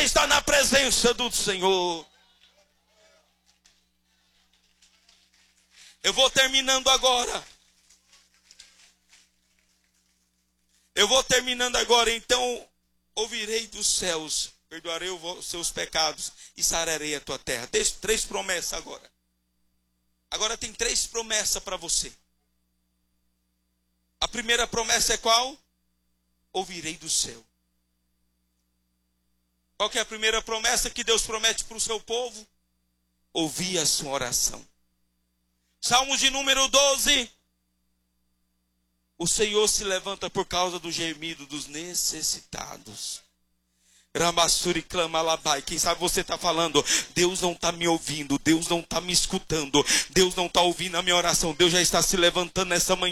você está na presença do Senhor. Eu vou terminando agora. Então ouvirei dos céus, perdoarei os seus pecados e sararei a tua terra. 3 promessas agora. Agora tem 3 promessas para você. A primeira promessa é qual? Ouvirei do céu. Qual que é a primeira promessa que Deus promete para o seu povo? Ouvir a sua oração. Salmos de número 12. O Senhor se levanta por causa do gemido dos necessitados. Ramassuri clama labai. Quem sabe você está falando, Deus não está me ouvindo, Deus não está me escutando, Deus não está ouvindo a minha oração. Deus já está se levantando nessa manhã